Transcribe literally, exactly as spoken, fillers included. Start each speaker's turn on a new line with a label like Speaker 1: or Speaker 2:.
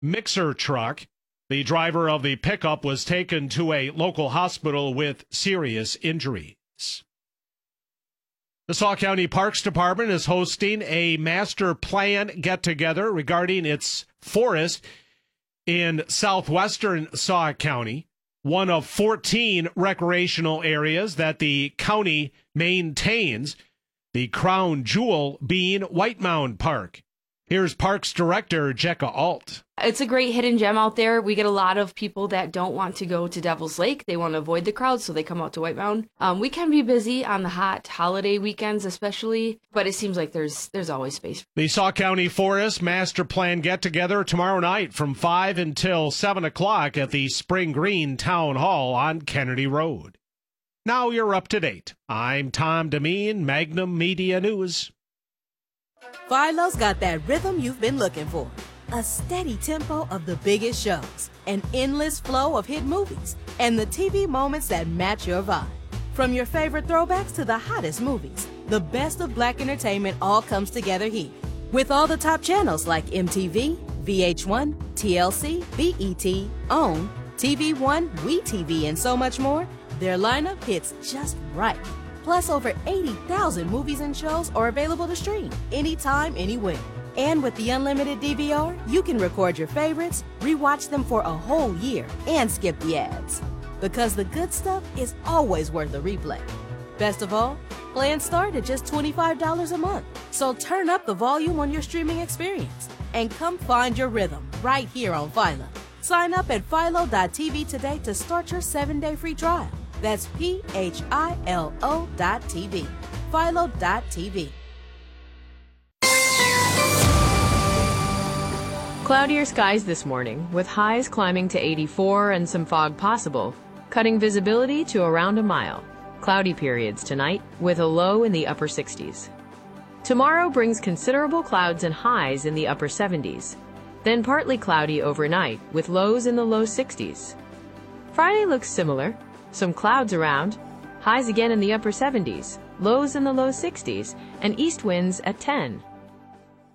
Speaker 1: mixer truck. The driver of the pickup was taken to a local hospital with serious injuries. The Sauk County Parks Department is hosting a master plan get-together regarding its forest in southwestern Sauk County, one of fourteen recreational areas that the county maintains, the crown jewel being White Mound Park. Here's Parks Director Jekka Alt.
Speaker 2: It's a great hidden gem out there. We get a lot of people that don't want to go to Devil's Lake. They want to avoid the crowds, so they come out to White Mound. Um, we can be busy on the hot holiday weekends especially, but it seems like there's there's always space.
Speaker 1: The Sauk County Forest Master Plan get-together tomorrow night from five until seven o'clock at the Spring Green Town Hall on Kennedy Road. Now you're up to date. I'm Tom Demeen, Magnum Media News.
Speaker 3: Philo's got that rhythm you've been looking for. A steady tempo of the biggest shows, an endless flow of hit movies, and the T V moments that match your vibe. From your favorite throwbacks to the hottest movies, the best of black entertainment all comes together here. With all the top channels like M T V, V H one, T L C, B E T, OWN, T V One, WeTV, and so much more, their lineup hits just right. Plus, over eighty thousand movies and shows are available to stream anytime, anywhere. And with the unlimited D V R, you can record your favorites, rewatch them for a whole year, and skip the ads. Because the good stuff is always worth a replay. Best of all, plans start at just twenty-five dollars a month. So turn up the volume on your streaming experience and come find your rhythm right here on Philo. Sign up at philo dot t v today to start your seven-day free trial. That's P H I L O dot T V. Philo dot T V.
Speaker 4: Cloudier skies this morning, with highs climbing to eighty-four and some fog possible, cutting visibility to around a mile. Cloudy periods tonight, with a low in the upper sixties. Tomorrow brings considerable clouds and highs in the upper seventies. Then partly cloudy overnight, with lows in the low sixties. Friday looks similar. Some clouds around, highs again in the upper seventies, lows in the low sixties, and east winds at ten.